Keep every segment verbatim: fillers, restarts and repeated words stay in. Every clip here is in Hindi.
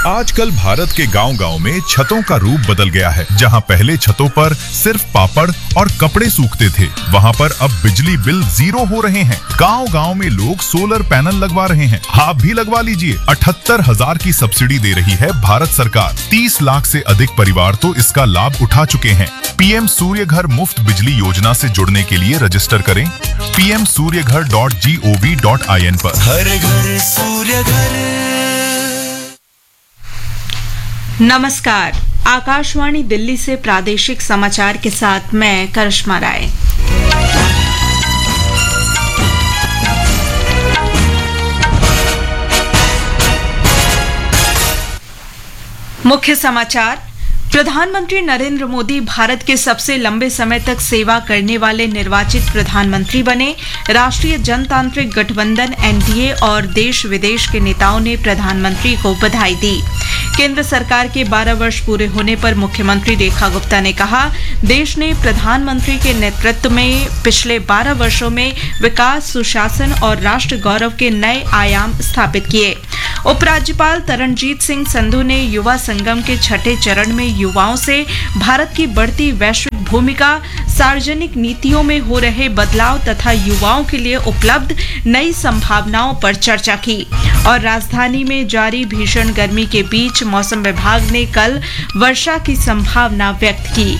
आजकल भारत के गांव-गांव में छतों का रूप बदल गया है। जहां पहले छतों पर सिर्फ पापड़ और कपड़े सूखते थे, वहां पर अब बिजली बिल जीरो हो रहे हैं। गांव-गांव में लोग सोलर पैनल लगवा रहे हैं। आप भी लगवा लीजिए। अठहत्तर हजार की सब्सिडी दे रही है भारत सरकार। तीस लाख से अधिक परिवार तो इसका लाभ उठा चुके हैं। पीएम सूर्य घर मुफ्त बिजली योजना से जुड़ने के लिए रजिस्टर करें पी एम सूर्य घर dot G O V dot I N पर। हर घर सूर्य घर। नमस्कार, आकाशवाणी दिल्ली से प्रादेशिक समाचार के साथ मैं करिश्मा राय। मुख्य समाचार। प्रधानमंत्री नरेंद्र मोदी भारत के सबसे लंबे समय तक सेवा करने वाले निर्वाचित प्रधानमंत्री बने। राष्ट्रीय जनतांत्रिक गठबंधन एन डी ए और देश विदेश के नेताओं ने प्रधानमंत्री को बधाई दी। केंद्र सरकार के बारह वर्ष पूरे होने पर मुख्यमंत्री रेखा गुप्ता ने कहा, देश ने प्रधानमंत्री के नेतृत्व में पिछले बारह वर्षों में विकास, सुशासन और राष्ट्र गौरव के नए आयाम स्थापित किए। उपराज्यपाल तरणजीत सिंह संधू ने युवा संगम के छठे चरण में युवाओं से भारत की बढ़ती वैश्विक भूमिका, सार्वजनिक नीतियों में हो रहे बदलाव तथा युवाओं के लिए उपलब्ध नई संभावनाओं पर चर्चा की। और राजधानी में जारी भीषण गर्मी के बीच मौसम विभाग ने कल वर्षा की संभावना व्यक्त की।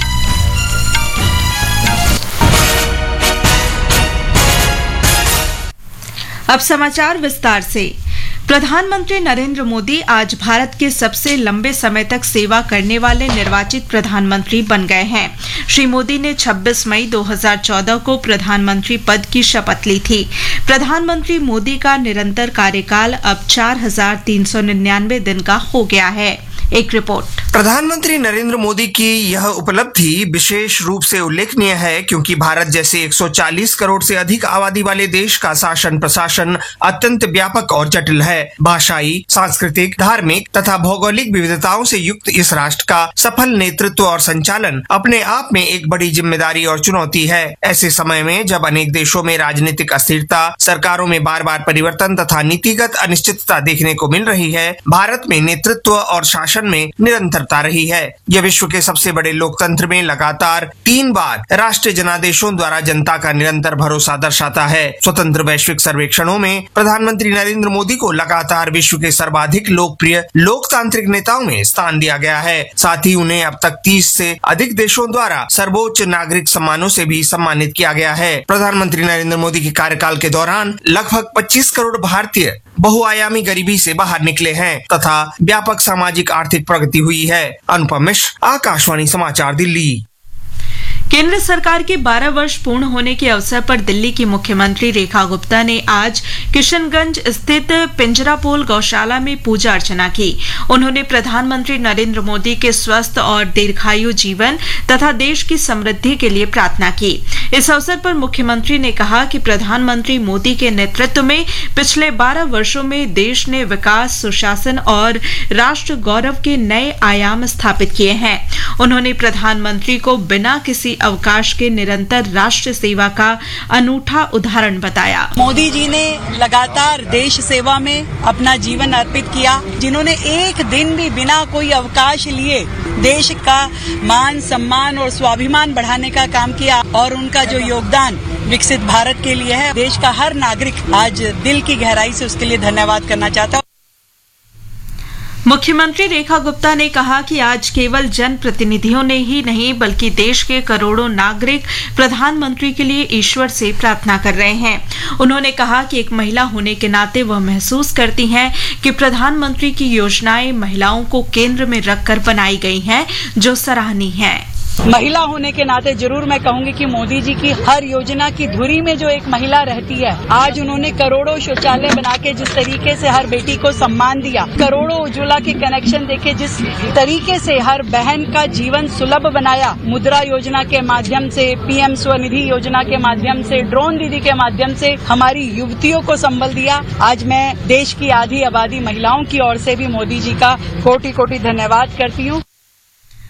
अब समाचार विस्तार से। प्रधानमंत्री नरेंद्र मोदी आज भारत के सबसे लंबे समय तक सेवा करने वाले निर्वाचित प्रधानमंत्री बन गए हैं। श्री मोदी ने छब्बीस मई दो हज़ार चौदह को प्रधानमंत्री पद की शपथ ली थी। प्रधानमंत्री मोदी का निरंतर कार्यकाल अब चार हजार तीन सौ निन्यानवे दिन का हो गया है। एक रिपोर्ट। प्रधानमंत्री नरेंद्र मोदी की यह उपलब्धि विशेष रूप से उल्लेखनीय है क्योंकि भारत जैसे एक सौ चालीस करोड़ से अधिक आबादी वाले देश का शासन प्रशासन अत्यंत व्यापक और जटिल है। भाषाई, सांस्कृतिक, धार्मिक तथा भौगोलिक विविधताओं से युक्त इस राष्ट्र का सफल नेतृत्व और संचालन अपने आप में एक बड़ी जिम्मेदारी और चुनौती है। ऐसे समय में जब अनेक देशों में राजनीतिक अस्थिरता, सरकारों में बार बार परिवर्तन तथा नीतिगत अनिश्चितता देखने को मिल रही है, भारत में नेतृत्व और शासन में निरंतरता रही है। यह विश्व के सबसे बड़े लोकतंत्र में लगातार तीन बार राष्ट्रीय जनादेशों द्वारा जनता का निरंतर भरोसा दर्शाता है। स्वतंत्र वैश्विक सर्वेक्षणों में प्रधानमंत्री नरेंद्र मोदी को लगातार विश्व के सर्वाधिक लोकप्रिय लोकतांत्रिक नेताओं में स्थान दिया गया है। साथ ही उन्हें अब तक तीस से अधिक देशों द्वारा सर्वोच्च नागरिक सम्मानों से भी सम्मानित किया गया है। प्रधानमंत्री नरेंद्र मोदी के कार्यकाल के दौरान लगभग पच्चीस करोड़ भारतीय बहुआयामी गरीबी से बाहर निकले हैं तथा व्यापक सामाजिक आर्थिक प्रगति हुई है। अनुपम मिश्र, आकाशवाणी समाचार, दिल्ली। केंद्र सरकार के बारह वर्ष पूर्ण होने के अवसर पर दिल्ली की मुख्यमंत्री रेखा गुप्ता ने आज किशनगंज स्थित पिंजरापोल गौशाला में पूजा अर्चना की। उन्होंने प्रधानमंत्री नरेंद्र मोदी के स्वस्थ और दीर्घायु जीवन तथा देश की समृद्धि के लिए प्रार्थना की। इस अवसर पर मुख्यमंत्री ने कहा कि प्रधानमंत्री मोदी के नेतृत्व में पिछले बारह वर्षों में देश ने विकास, सुशासन और राष्ट्र गौरव के नए आयाम स्थापित किए हैं। उन्होंने प्रधानमंत्री को बिना किसी अवकाश के निरंतर राष्ट्र सेवा का अनूठा उदाहरण बताया। मोदी जी ने लगातार देश सेवा में अपना जीवन अर्पित किया, जिन्होंने एक दिन भी बिना कोई अवकाश लिए देश का मान, सम्मान और स्वाभिमान बढ़ाने का काम किया और उनका जो योगदान विकसित भारत के लिए है, देश का हर नागरिक आज दिल की गहराई से उसके लिए धन्यवाद करना चाहता है। मुख्यमंत्री रेखा गुप्ता ने कहा कि आज केवल जनप्रतिनिधियों ने ही नहीं बल्कि देश के करोड़ों नागरिक प्रधानमंत्री के लिए ईश्वर से प्रार्थना कर रहे हैं। उन्होंने कहा कि एक महिला होने के नाते वह महसूस करती हैं कि प्रधानमंत्री की योजनाएं महिलाओं को केंद्र में रखकर बनाई गई हैं, जो सराहनीय है। महिला होने के नाते जरूर मैं कहूंगी कि मोदी जी की हर योजना की धुरी में जो एक महिला रहती है, आज उन्होंने करोड़ों शौचालय बना के जिस तरीके से हर बेटी को सम्मान दिया, करोड़ों उज्ज्वला के कनेक्शन देके जिस तरीके से हर बहन का जीवन सुलभ बनाया, मुद्रा योजना के माध्यम से, पीएम स्वनिधि योजना के माध्यम से, ड्रोन दीदी के माध्यम से हमारी युवतियों को संबल दिया। आज मैं देश की आधी आबादी महिलाओं की ओर से भी मोदी जी का कोटि कोटि धन्यवाद करती हूँ।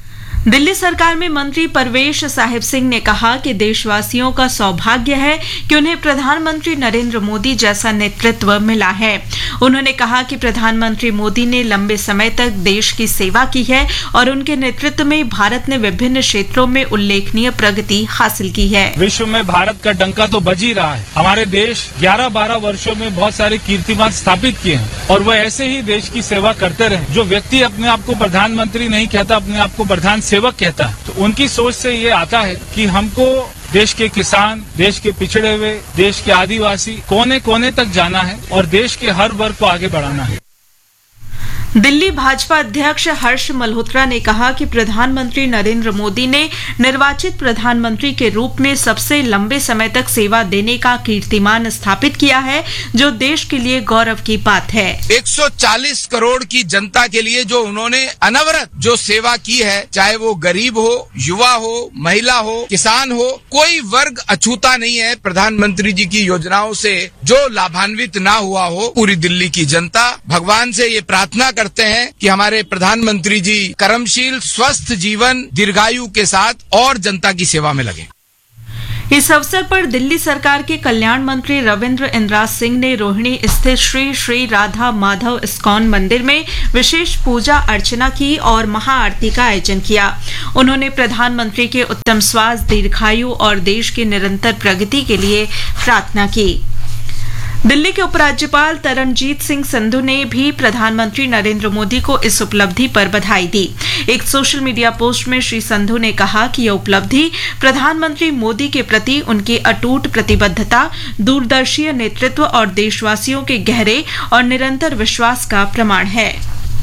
दिल्ली सरकार में मंत्री परवेश साहिब सिंह ने कहा कि देशवासियों का सौभाग्य है कि उन्हें प्रधानमंत्री नरेंद्र मोदी जैसा नेतृत्व मिला है। उन्होंने कहा कि प्रधानमंत्री मोदी ने लंबे समय तक देश की सेवा की है और उनके नेतृत्व में भारत ने विभिन्न क्षेत्रों में उल्लेखनीय प्रगति हासिल की है। विश्व में भारत का डंका तो बज ही रहा है। हमारे देश ग्यारह बारह वर्षों में बहुत सारे कीर्तिमान स्थापित किए हैं और वह ऐसे ही देश की सेवा करते रहे। जो व्यक्ति अपने आप को प्रधानमंत्री नहीं कहता, अपने आप को प्रधान सेवक कहता है, तो उनकी सोच से ये आता है कि हमको देश के किसान, देश के पिछड़े हुए, देश के आदिवासी कोने कोने तक जाना है और देश के हर वर्ग को आगे बढ़ाना है। दिल्ली भाजपा अध्यक्ष हर्ष मल्होत्रा ने कहा कि प्रधानमंत्री नरेंद्र मोदी ने निर्वाचित प्रधानमंत्री के रूप में सबसे लंबे समय तक सेवा देने का कीर्तिमान स्थापित किया है, जो देश के लिए गौरव की बात है। एक सौ चालीस करोड़ की जनता के लिए जो उन्होंने अनवरत जो सेवा की है, चाहे वो गरीब हो, युवा हो, महिला हो, किसान हो, कोई वर्ग अछूता नहीं है प्रधानमंत्री जी की योजनाओं से जो लाभान्वित ना हुआ हो। पूरी दिल्ली की जनता भगवान से ये प्रार्थना करते हैं कि हमारे प्रधानमंत्री जी कर्मशील, स्वस्थ जीवन, दीर्घायु के साथ और जनता की सेवा में लगे। इस अवसर पर दिल्ली सरकार के कल्याण मंत्री रविंद्र इंद्राज सिंह ने रोहिणी स्थित श्री श्री राधा माधव इस्कॉन मंदिर में विशेष पूजा अर्चना की और महाआरती का आयोजन किया। उन्होंने प्रधानमंत्री के उत्तम स्वास्थ्य, दीर्घायु और देश की निरंतर प्रगति के लिए प्रार्थना की। दिल्ली के उपराज्यपाल तरनजीत सिंह संधू ने भी प्रधानमंत्री नरेंद्र मोदी को इस उपलब्धि पर बधाई दी। एक सोशल मीडिया पोस्ट में श्री संधू ने कहा कि यह उपलब्धि प्रधानमंत्री मोदी के प्रति उनकी अटूट प्रतिबद्धता, दूरदर्शी नेतृत्व और देशवासियों के गहरे और निरंतर विश्वास का प्रमाण है।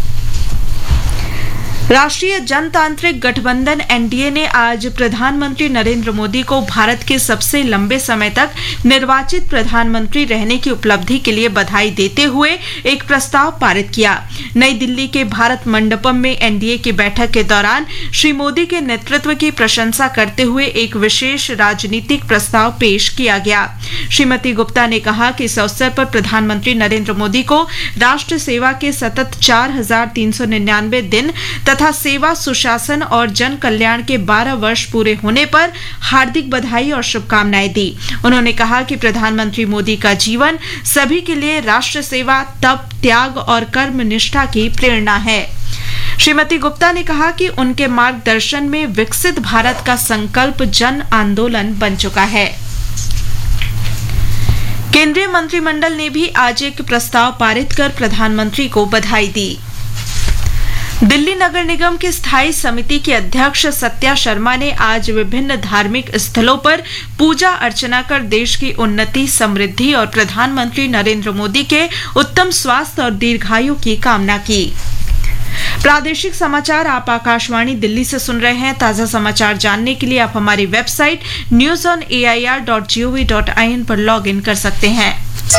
राष्ट्रीय जनतांत्रिक गठबंधन एनडीए ने आज प्रधानमंत्री नरेंद्र मोदी को भारत के सबसे लंबे समय तक निर्वाचित प्रधानमंत्री रहने की उपलब्धि के लिए बधाई देते हुए एक प्रस्ताव पारित किया। नई दिल्ली के भारत मंडपम में एनडीए की बैठक के दौरान श्री मोदी के नेतृत्व की प्रशंसा करते हुए एक विशेष राजनीतिक प्रस्ताव पेश किया गया। श्रीमती गुप्ता ने कहा कि इस अवसर पर प्रधानमंत्री नरेंद्र मोदी को राष्ट्र सेवा के सतत चार हजार तीन सौ निन्यानवे दिन तथा सेवा, सुशासन और जन कल्याण के बारह वर्ष पूरे होने पर हार्दिक बधाई और शुभकामनाएं दी। उन्होंने कहा कि प्रधानमंत्री मोदी का जीवन सभी के लिए राष्ट्र सेवा, तप, त्याग और कर्म निष्ठा की प्रेरणा है। श्रीमती गुप्ता ने कहा कि उनके मार्गदर्शन में विकसित भारत का संकल्प जन आंदोलन बन चुका है। केंद्रीय मंत्रिमंडल ने भी आज एक प्रस्ताव पारित कर प्रधानमंत्री को बधाई दी। दिल्ली नगर निगम की स्थायी समिति की अध्यक्ष सत्या शर्मा ने आज विभिन्न धार्मिक स्थलों पर पूजा अर्चना कर देश की उन्नति, समृद्धि और प्रधानमंत्री नरेंद्र मोदी के उत्तम स्वास्थ्य और दीर्घायु की कामना की। प्रादेशिक समाचार आप आकाशवाणी दिल्ली से सुन रहे हैं। ताजा समाचार जानने के लिए आप हमारी website news on A I R dot G O V dot I N पर लॉग इन कर सकते हैं।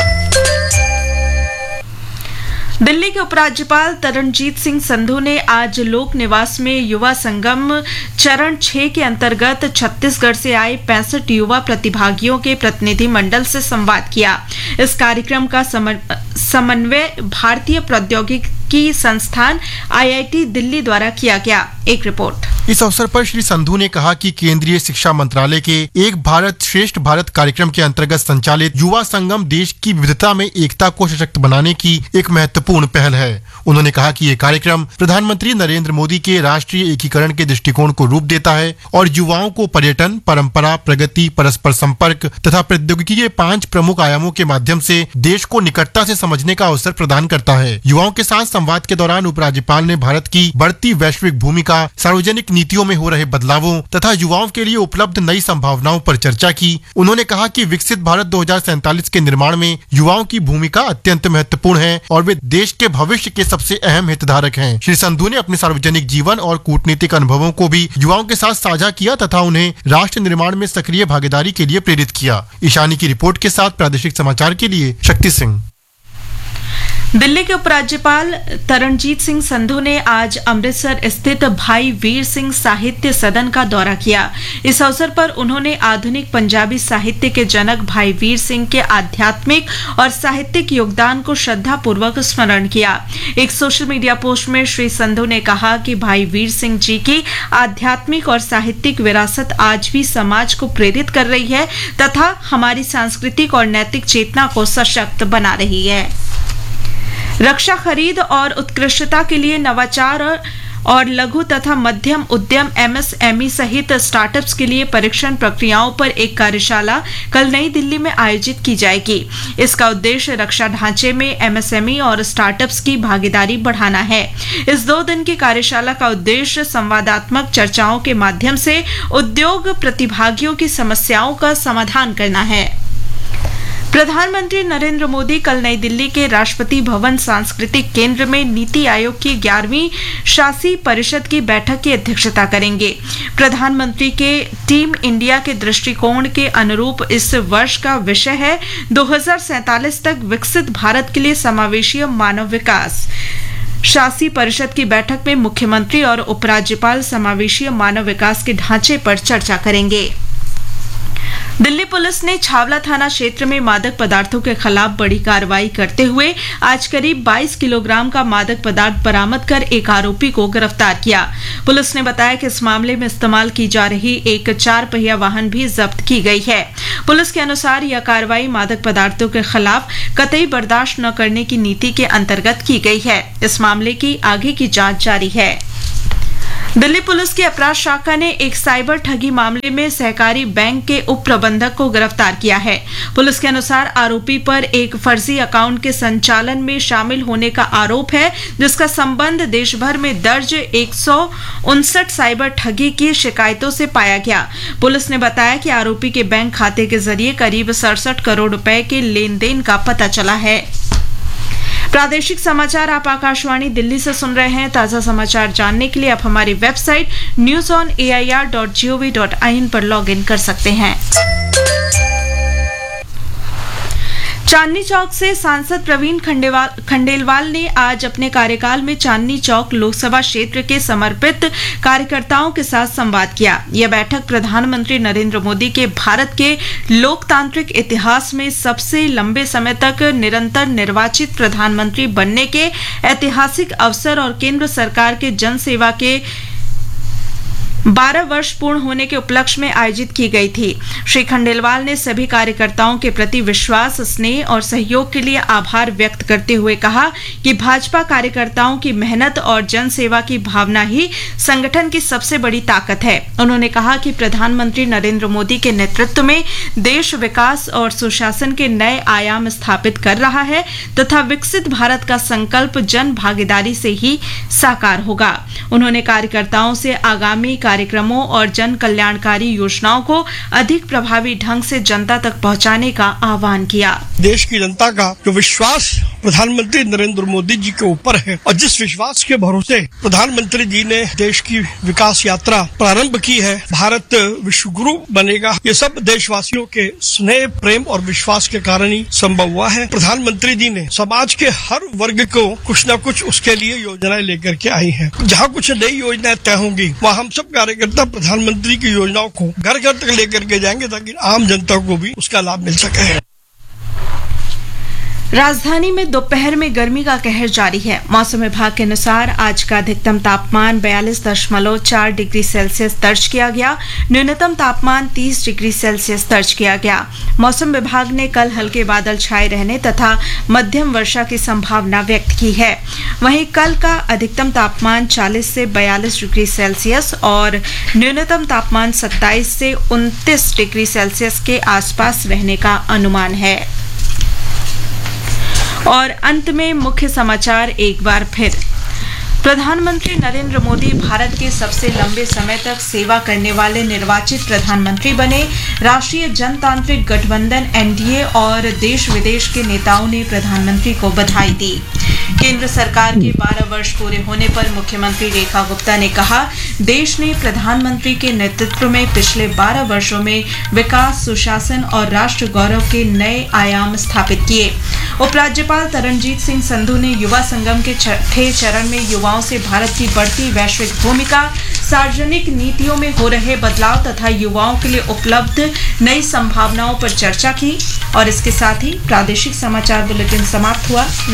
दिल्ली के उपराज्यपाल तरनजीत सिंह संधू ने आज लोक निवास में युवा संगम चरण छह के अंतर्गत छत्तीसगढ़ से आए पैंसठ युवा प्रतिभागियों के प्रतिनिधि मंडल से संवाद किया। इस कार्यक्रम का समन्वय भारतीय प्रौद्योगिकी संस्थान आई आई टी दिल्ली द्वारा किया गया। एक रिपोर्ट। इस अवसर पर श्री संधू ने कहा कि केंद्रीय शिक्षा मंत्रालय के एक भारत श्रेष्ठ भारत कार्यक्रम के अंतर्गत संचालित युवा संगम देश की विविधता में एकता को सशक्त बनाने की एक महत्वपूर्ण पहल है। उन्होंने कहा कि ये कार्यक्रम प्रधानमंत्री नरेंद्र मोदी के राष्ट्रीय एकीकरण के दृष्टिकोण को रूप देता है और युवाओं को पर्यटन, परंपरा, प्रगति, परस्पर संपर्क तथा प्रौद्योगिकी के पांच प्रमुख आयामों के माध्यम से देश को निकटता से समझने का अवसर प्रदान करता है। युवाओं के साथ संवाद के दौरान उपराज्यपाल ने भारत की बढ़ती वैश्विक भूमिका, सार्वजनिक नीतियों में हो रहे बदलावों तथा युवाओं के लिए उपलब्ध नई संभावनाओं पर चर्चा की। उन्होंने कहा कि विकसित भारत दो हजार सैंतालीस के निर्माण में युवाओं की भूमिका अत्यंत महत्वपूर्ण है और वे देश के भविष्य के सबसे अहम हितधारक हैं। श्री संधू ने अपने सार्वजनिक जीवन और कूटनीतिक अनुभवों को भी युवाओं के साथ साझा किया तथा उन्हें राष्ट्र निर्माण में सक्रिय भागीदारी के लिए प्रेरित किया। ईशानी की रिपोर्ट के साथ प्रादेशिक समाचार के लिए शक्ति सिंह। दिल्ली के उपराज्यपाल तरणजीत सिंह संधू ने आज अमृतसर स्थित भाई वीर सिंह साहित्य सदन का दौरा किया। इस अवसर पर उन्होंने आधुनिक पंजाबी साहित्य के जनक भाई वीर सिंह के आध्यात्मिक और साहित्यिक योगदान को श्रद्धापूर्वक स्मरण किया। एक सोशल मीडिया पोस्ट में श्री संधू ने कहा कि भाई वीर सिंह जी की आध्यात्मिक और साहित्यिक विरासत आज भी समाज को प्रेरित कर रही है तथा हमारी सांस्कृतिक और नैतिक चेतना को सशक्त बना रही है। रक्षा खरीद और उत्कृष्टता के लिए नवाचार और लघु तथा मध्यम उद्यम एमएसएमई सहित स्टार्टअप्स के लिए परीक्षण प्रक्रियाओं पर एक कार्यशाला कल नई दिल्ली में आयोजित की जाएगी। इसका उद्देश्य रक्षा ढांचे में एमएसएमई और स्टार्टअप्स की भागीदारी बढ़ाना है। इस दो दिन की कार्यशाला का उद्देश्य संवादात्मक चर्चाओं के माध्यम से उद्योग प्रतिभागियों की समस्याओं का समाधान करना है। प्रधानमंत्री नरेंद्र मोदी कल नई दिल्ली के राष्ट्रपति भवन सांस्कृतिक केंद्र में नीति आयोग की ग्यारहवीं शासी परिषद की बैठक की अध्यक्षता करेंगे। प्रधानमंत्री के टीम इंडिया के दृष्टिकोण के अनुरूप इस वर्ष का विषय है दो हज़ार सैंतालीस तक विकसित भारत के लिए समावेशी मानव विकास। शासी परिषद की बैठक में मुख्यमंत्री और उपराज्यपाल समावेशी मानव विकास के ढांचे पर चर्चा करेंगे। दिल्ली पुलिस ने छावला थाना क्षेत्र में मादक पदार्थों के खिलाफ बड़ी कार्रवाई करते हुए आज करीब बाईस किलोग्राम का मादक पदार्थ बरामद कर एक आरोपी को गिरफ्तार किया। पुलिस ने बताया कि इस मामले में इस्तेमाल की जा रही एक चार पहिया वाहन भी जब्त की गई है। पुलिस के अनुसार यह कार्रवाई मादक पदार्थों के खिलाफ कतई बर्दाश्त न करने की नीति के अंतर्गत की गई है। इस मामले की आगे की जांच जारी है। दिल्ली पुलिस की अपराध शाखा ने एक साइबर ठगी मामले में सहकारी बैंक के उप प्रबंधक को गिरफ्तार किया है। पुलिस के अनुसार आरोपी पर एक फर्जी अकाउंट के संचालन में शामिल होने का आरोप है, जिसका संबंध देश भर में दर्ज एक सौ उनसठ साइबर ठगी की शिकायतों से पाया गया। पुलिस ने बताया कि आरोपी के बैंक खाते के जरिए करीब सड़सठ करोड़ रुपए के लेन देन का पता चला है। प्रादेशिक समाचार आप आकाशवाणी दिल्ली से सुन रहे हैं। ताजा समाचार जानने के लिए आप हमारी website news on A I R dot G O V dot I N पर लॉग इन कर सकते हैं। चांदनी चौक से सांसद प्रवीण खंडेलवाल ने आज अपने कार्यकाल में चांदनी चौक लोकसभा क्षेत्र के समर्पित कार्यकर्ताओं के साथ संवाद किया। यह बैठक प्रधानमंत्री नरेंद्र मोदी के भारत के लोकतांत्रिक इतिहास में सबसे लंबे समय तक निरंतर निर्वाचित प्रधानमंत्री बनने के ऐतिहासिक अवसर और केंद्र सरकार के जन सेवा के बारह वर्ष पूर्ण होने के उपलक्ष्य में आयोजित की गई थी। श्री खंडेलवाल ने सभी कार्यकर्ताओं के प्रति विश्वास, स्नेह और सहयोग के लिए आभार व्यक्त करते हुए कहा कि भाजपा कार्यकर्ताओं की मेहनत और जन सेवा की भावना ही संगठन की सबसे बड़ी ताकत है। उन्होंने कहा कि प्रधानमंत्री नरेंद्र मोदी के नेतृत्व में देश विकास और सुशासन के नए आयाम स्थापित कर रहा है तथा विकसित भारत का संकल्प जन भागीदारी से ही साकार होगा। उन्होंने कार्यकर्ताओं से आगामी कार्यक्रमों और जन कल्याणकारी योजनाओं को अधिक प्रभावी ढंग से जनता तक पहुंचाने का आह्वान किया। देश की जनता का जो विश्वास प्रधानमंत्री नरेंद्र मोदी जी के ऊपर है और जिस विश्वास के भरोसे प्रधानमंत्री जी ने देश की विकास यात्रा प्रारंभ की है, भारत विश्व गुरु बनेगा, ये सब देशवासियों के स्नेह, प्रेम और विश्वास के कारण ही संभव हुआ है। प्रधानमंत्री जी ने समाज के हर वर्ग को कुछ न कुछ उसके लिए योजनाएं लेकर के आई हैं। जहाँ कुछ नई योजनाएं तय होंगी वहाँ हम सब कार्यकर्ता प्रधानमंत्री की योजनाओं को घर घर तक लेकर के जाएंगे ताकि आम जनता को भी उसका लाभ मिल सके। राजधानी में दोपहर में गर्मी का कहर जारी है। मौसम विभाग के अनुसार आज का अधिकतम तापमान बयालीस दशमलव चार डिग्री सेल्सियस दर्ज किया गया, न्यूनतम तापमान तीस डिग्री सेल्सियस दर्ज किया गया। मौसम विभाग ने कल हल्के बादल छाए रहने तथा मध्यम वर्षा की संभावना व्यक्त की है। वहीं कल का अधिकतम तापमान चालीस से बयालीस डिग्री सेल्सियस और न्यूनतम तापमान सत्ताईस से उनतीस डिग्री सेल्सियस के आसपास रहने का अनुमान है। और अंत में मुख्य समाचार एक बार फिर। प्रधानमंत्री नरेंद्र मोदी भारत के सबसे लंबे समय तक सेवा करने वाले निर्वाचित प्रधानमंत्री बने। राष्ट्रीय जनतांत्रिक गठबंधन एन डी ए और देश विदेश के नेताओं ने प्रधानमंत्री को बधाई दी। केंद्र सरकार के बारह वर्ष पूरे होने पर मुख्यमंत्री रेखा गुप्ता ने कहा, देश ने प्रधानमंत्री के नेतृत्व में पिछले बारह वर्षों में विकास, सुशासन और राष्ट्र गौरव के नए आयाम स्थापित किए। उपराज्यपाल तरनजीत सिंह संधू ने युवा संगम के छठे चरण में युवाओं से भारत की बढ़ती वैश्विक भूमिका, सार्वजनिक नीतियों में हो रहे बदलाव तथा युवाओं के लिए उपलब्ध नई संभावनाओं पर चर्चा की। और इसके साथ ही प्रादेशिक समाचार बुलेटिन समाप्त हुआ।